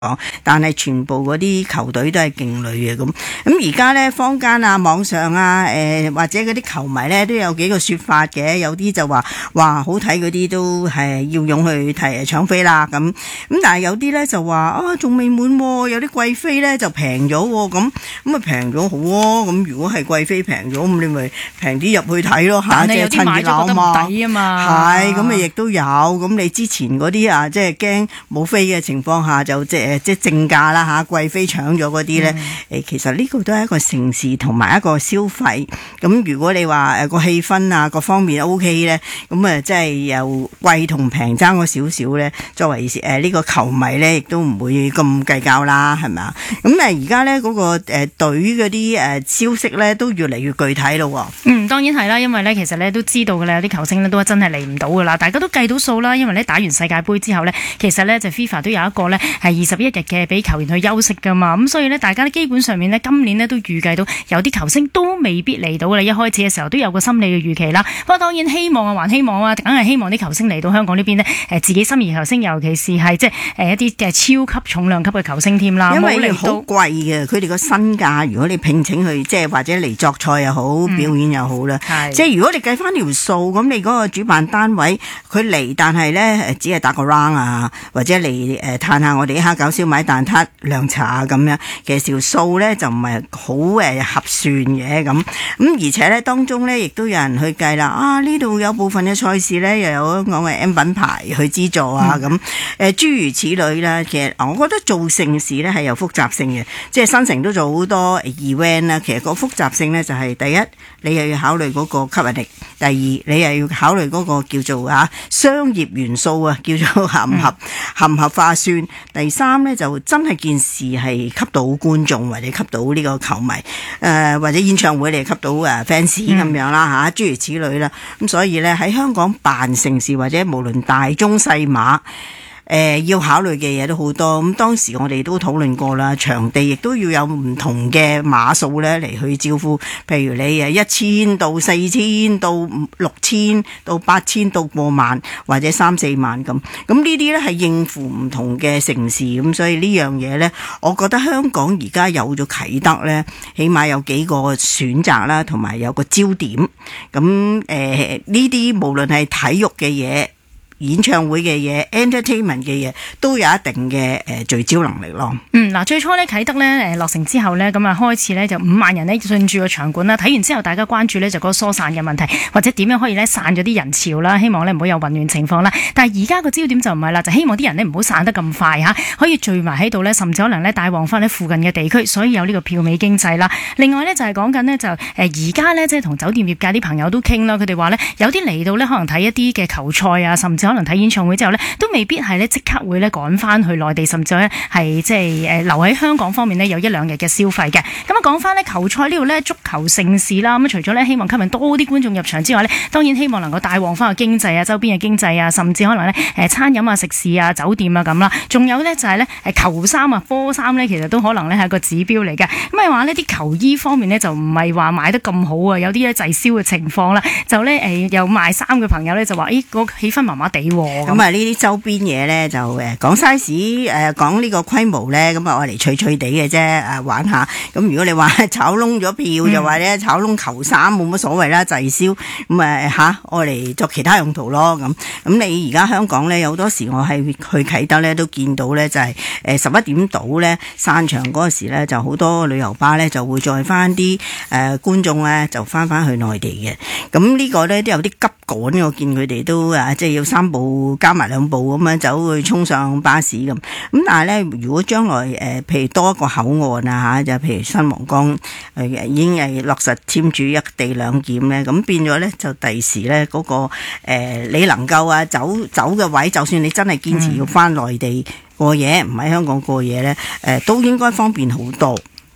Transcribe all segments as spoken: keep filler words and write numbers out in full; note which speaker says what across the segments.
Speaker 1: 但係全部嗰啲球隊都係勁旅嘅咁。咁而家咧坊間啊、網上啊、誒、呃、或者嗰啲球迷咧都有幾個說法嘅，有啲就話哇好睇嗰啲都係要湧去睇搶飛啦咁。咁但係有啲咧就話啊仲未滿，有啲貴飛咧就平咗咁，咁啊平咗好啊。咁如果係貴飛平咗，咁你咪平啲入去睇咯吓，即係趁熱鬧嘛。
Speaker 2: 抵啊嘛，
Speaker 1: 係咁啊，亦都有。咁你之前嗰啲啊，即係驚冇飛嘅情況下就即係。誒，即係正價啦吓，貴妃搶咗嗰啲咧，誒、嗯，其實呢個都係一個盛事同埋一個消費。咁如果你話誒個氣氛啊各方面 O K 咧，咁啊即係又貴同平爭咗少少咧，作為誒呢個球迷咧，亦都唔會咁計較啦，係咪啊？咁誒而家咧嗰個誒隊嗰啲誒消息咧都越嚟越具體咯。
Speaker 2: 嗯，當然係啦，因為咧其實咧都知道嘅啦，有啲球星咧都真係嚟唔到噶啦，大家都計到數啦。因為咧打完世界盃之後咧，其實咧就 FIFA 都有一個咧係二十一日嘅俾球員去休息噶嘛，咁所以呢，大家基本上面呢，今年呢都預計到有啲球星都未必嚟到啦。一開始嘅時候都有個心理嘅預期啦。不過當然希望啊，還希望啊，梗係希望啲球星嚟到香港呢邊呢，誒自己心儀球星，尤其是係即係誒一啲嘅超級重量級嘅球星添啦。
Speaker 1: 因為好貴嘅，佢哋個身價，如果你聘請佢，即係或者嚟作賽又好，嗯、表演又好啦，即係如果你計翻條數，咁你嗰個主辦單位佢嚟，但係呢，只係打個 round 啊，或者嚟誒嘆下我哋啲蝦餃燒賣蛋撻涼茶啊咁樣，其實條數咧就唔係好誒合算嘅咁。咁而且咧當中咧亦都有人去計啦，啊呢度有部分嘅賽事咧又有講嘅 M 品牌去資助啊咁，誒、嗯、諸如此類啦。其實我覺得做盛事咧係有複雜性嘅，即係新城都做好多 event 啦。其實個複雜性咧就係第一，你又要考慮嗰個吸引力；第二，你又要考慮嗰個叫做啊商業元素啊，叫做合唔合、嗯、合唔合化算。第三咧就真係件事係吸到觀眾或者吸到呢個球迷，誒、呃、或者演唱會嚟吸到誒 fans 咁樣啦吓，諸如此類啦。咁所以咧喺香港辦盛事或者無論大中細碼。誒、呃、要考慮嘅嘢都好多，咁當時我哋都討論過啦，場地亦都要有唔同嘅碼數咧嚟去招呼，譬如你誒一千到四千到六千到八千到過萬或者三四萬咁，咁呢啲咧係應付唔同嘅城市，咁所以呢樣嘢咧，我覺得香港而家有咗啟德咧，起碼有幾個選擇啦，同埋有個焦點，咁誒呢啲無論係體育嘅嘢。演唱會嘅嘢 entertainment 嘅嘢都有一定嘅誒聚焦能力咯。
Speaker 2: 嗯，嗱，最初咧啟德咧誒落成之後咧，咁啊開始咧就五萬人咧進駐個場館啦。睇完之後，大家關注咧就嗰個疏散嘅問題，或者點樣可以咧散咗啲人潮啦。希望咧唔好有混亂情況啦。但係而家個焦點就唔係啦，就希望啲人咧唔好散得咁快嚇，可以聚埋喺度咧，甚至可能咧帶旺翻喺附近嘅地區，所以有呢個票尾經濟啦。另外咧就係講緊呢，就誒而家咧即係同酒店業界啲朋友都傾啦，佢哋話咧有啲嚟到咧可能睇一啲嘅球賽啊，甚至可能睇演唱會之後咧，都未必係咧即刻會咧趕翻去內地，甚至咧係即係誒留喺香港方面咧有一兩日嘅消費嘅。咁啊講翻咧球賽呢度咧足球盛事啦，咁除咗咧希望吸引多啲觀眾入場之外咧，當然希望能夠帶旺翻個經濟啊、周邊嘅經濟啊，甚至可能咧誒餐飲啊、食肆啊、酒店啊咁啦。仲有咧就係咧誒球衫啊、波衫咧，其實都可能咧係一個指標嚟嘅。咁啊話呢啲球衣方面咧就唔係話買得咁好啊，有啲咧滯銷嘅情況啦，就咧誒有賣衫嘅朋友咧就話誒個氣氛麻麻地。
Speaker 1: 咁啊，呢啲周邊嘢咧就誒講 size 誒講呢個規模咧，咁啊我嚟脆脆地嘅啫，誒玩下。咁如果你話炒窿咗票，又、嗯、或者炒窿球衫冇乜所謂啦，滯銷咁啊吓，我嚟作其他用途咯。咁咁你而家香港咧有好多時我係去啟德咧都見到咧就係誒十一點到咧散場嗰時咧就好多旅遊巴咧就會載翻啲誒觀眾咧就翻翻去內地嘅。咁呢個咧都有啲急趕，我見佢哋都啊即係要三步加埋兩步咁樣走去衝上巴士咁。咁但係咧，如果將來誒、呃、譬如多一個口岸啊嚇，就譬如新皇崗誒、呃、已經係落實簽署一地兩檢咧，咁變咗咧就第時咧嗰個、呃、你能夠啊走走嘅位，就算你真係堅持要翻內地過夜，唔喺香港過夜咧，誒、呃、都應該方便好多。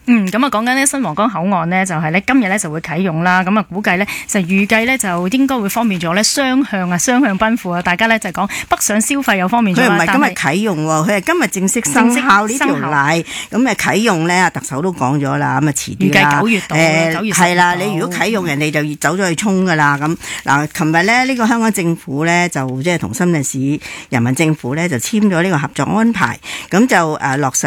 Speaker 2: 嗯，咁啊講緊呢新皇崗口岸呢，就係呢今日呢就會啟用啦。咁啊估計呢，就預計呢，就應該會方便咗呢雙向啊雙向奔赴啊。大家呢，就講北上消費又方便咗。
Speaker 1: 佢唔係今日啟用喎，佢係今日正式生效呢條例。咁啊啟用呢，特首都講咗啦。咁啊遲啲啦。預計九月到。誒
Speaker 2: 九月
Speaker 1: 係啦，你如果啟用，人哋就走咗去衝㗎啦。咁嗱，琴日呢，呢個香港政府呢，就即係同深圳市人民政府呢，就簽咗呢個合作安排，咁就誒落實。